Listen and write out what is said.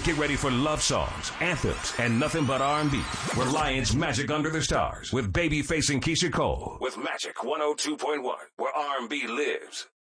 Get ready for love songs, anthems, and nothing but R&B. Reliance Magic Under the Stars with Babyface and Keisha Cole with Magic 102.1, where R&B lives.